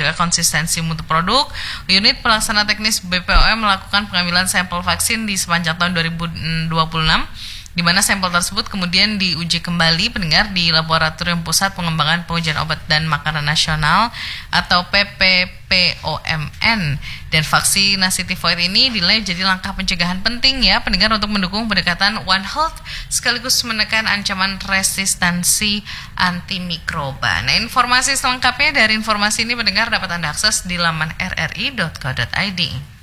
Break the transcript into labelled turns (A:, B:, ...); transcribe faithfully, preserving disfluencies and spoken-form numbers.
A: menjaga konsistensi mutu produk, unit pelaksana teknis B P O M melakukan pengambilan sampel vaksin di sepanjang tahun dua ribu dua puluh enam, di mana sampel tersebut kemudian diuji kembali pendengar di Laboratorium Pusat Pengembangan Pengujian Obat dan Makanan Nasional atau P P P O M N. Dan vaksinasi tifoid ini dinilai jadi langkah pencegahan penting ya pendengar untuk mendukung pendekatan One Health sekaligus menekan ancaman resistansi antimikroba. Nah, informasi selengkapnya dari informasi ini pendengar dapat Anda akses di laman r r i dot co dot i d.